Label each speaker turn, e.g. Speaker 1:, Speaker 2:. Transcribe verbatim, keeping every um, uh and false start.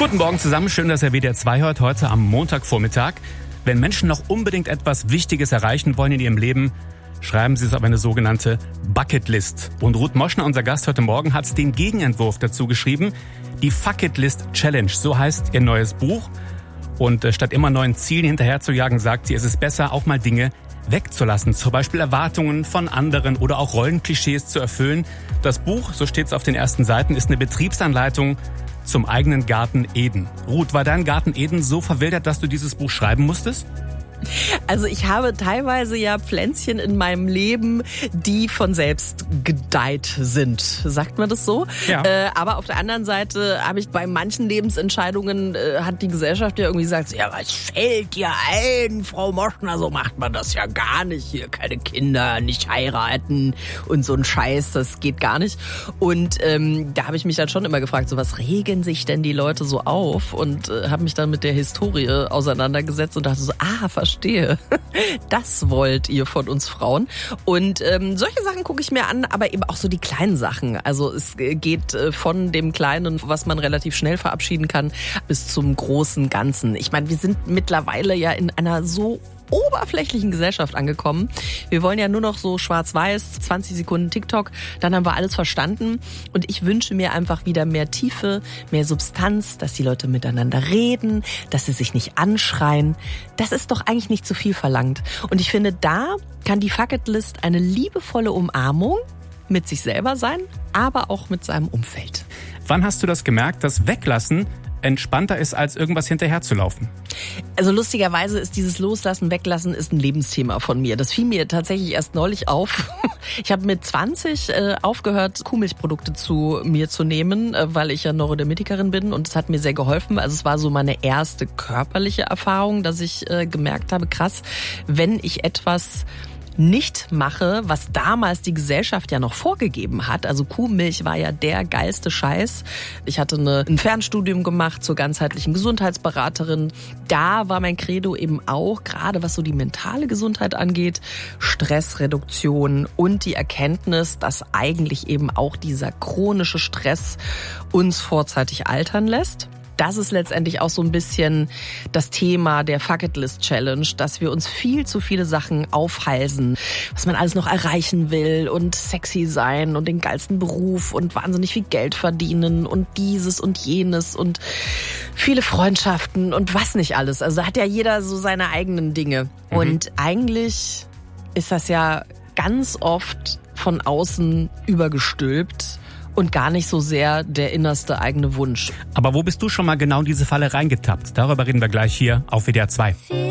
Speaker 1: Guten Morgen zusammen, schön, dass ihr W D R zwei hört, heute am Montagvormittag. Wenn Menschen noch unbedingt etwas Wichtiges erreichen wollen in ihrem Leben, schreiben sie es auf eine sogenannte Bucketlist. Und Ruth Moschner, unser Gast heute Morgen, hat den Gegenentwurf dazu geschrieben. Die Fucketlist Challenge, so heißt ihr neues Buch. Und statt immer neuen Zielen hinterher zu jagen, sagt sie, es ist besser, auch mal Dinge wegzulassen. Zum Beispiel Erwartungen von anderen oder auch Rollenklischees zu erfüllen. Das Buch, so steht es auf den ersten Seiten, ist eine Betriebsanleitung zum eigenen Garten Eden. Ruth, war dein Garten Eden so verwildert, dass du dieses Buch schreiben musstest?
Speaker 2: Also ich habe teilweise ja Pflänzchen in meinem Leben, die von selbst gedeiht sind. Sagt man das so?
Speaker 1: Ja.
Speaker 2: Äh, aber auf der anderen Seite habe ich bei manchen Lebensentscheidungen, äh, hat die Gesellschaft ja irgendwie gesagt, ja, was fällt dir ein, Frau Moschner, so macht man das ja gar nicht. Hier keine Kinder, nicht heiraten und so ein Scheiß, das geht gar nicht. Und ähm, da habe ich mich dann schon immer gefragt, so was regen sich denn die Leute so auf? Und äh, habe mich dann mit der Historie auseinandergesetzt und dachte so, ah, verstehe. Das wollt ihr von uns Frauen. Und ähm, solche Sachen gucke ich mir an, aber eben auch so die kleinen Sachen. Also es geht äh, von dem Kleinen, was man relativ schnell verabschieden kann, bis zum großen Ganzen. Ich meine, wir sind mittlerweile ja in einer so oberflächlichen Gesellschaft angekommen. Wir wollen ja nur noch so schwarz-weiß, zwanzig Sekunden TikTok, dann haben wir alles verstanden. Und ich wünsche mir einfach wieder mehr Tiefe, mehr Substanz, dass die Leute miteinander reden, dass sie sich nicht anschreien. Das ist doch eigentlich nicht zu viel verlangt. Und ich finde, da kann die Fucketlist eine liebevolle Umarmung mit sich selber sein, aber auch mit seinem Umfeld.
Speaker 1: Wann hast du das gemerkt, dass Weglassen entspannter ist, als irgendwas hinterherzulaufen?
Speaker 2: Also lustigerweise ist dieses Loslassen, Weglassen ist ein Lebensthema von mir. Das fiel mir tatsächlich erst neulich auf. Ich habe mit zwanzig äh, aufgehört, Kuhmilchprodukte zu mir zu nehmen, äh, weil ich ja Neurodermitikerin bin und es hat mir sehr geholfen. Also es war so meine erste körperliche Erfahrung, dass ich äh, gemerkt habe, krass, wenn ich etwas nicht mache, was damals die Gesellschaft ja noch vorgegeben hat. Also Kuhmilch war ja der geilste Scheiß. Ich hatte eine, ein Fernstudium gemacht zur ganzheitlichen Gesundheitsberaterin. Da war mein Credo eben auch, gerade was so die mentale Gesundheit angeht, Stressreduktion und die Erkenntnis, dass eigentlich eben auch dieser chronische Stress uns vorzeitig altern lässt. Das ist letztendlich auch so ein bisschen das Thema der Fucketlist Challenge, dass wir uns viel zu viele Sachen aufhalsen, was man alles noch erreichen will und sexy sein und den geilsten Beruf und wahnsinnig viel Geld verdienen und dieses und jenes und viele Freundschaften und was nicht alles. Also da hat ja jeder so seine eigenen Dinge. Mhm. Und eigentlich ist das ja ganz oft von außen übergestülpt und gar nicht so sehr der innerste eigene Wunsch.
Speaker 1: Aber wo bist du schon mal genau in diese Falle reingetappt? Darüber reden wir gleich hier auf W D R zwei.